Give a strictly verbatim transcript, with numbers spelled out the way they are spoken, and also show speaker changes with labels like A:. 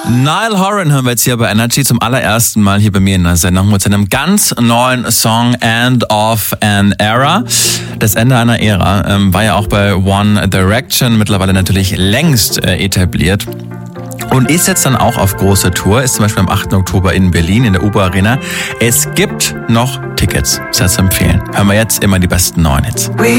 A: Niall Horan hören wir jetzt hier bei Energy zum allerersten Mal hier bei mir in der Sendung mit seinem ganz neuen Song End of an Era. Das Ende einer Ära ähm, war ja auch bei One Direction mittlerweile natürlich längst äh, etabliert. Und ist jetzt dann auch auf großer Tour, ist zum Beispiel am achten Oktober in Berlin in der U B O Arena. Es gibt noch Tickets, sehr zu empfehlen. Hören wir jetzt immer die besten neuen Hits.
B: We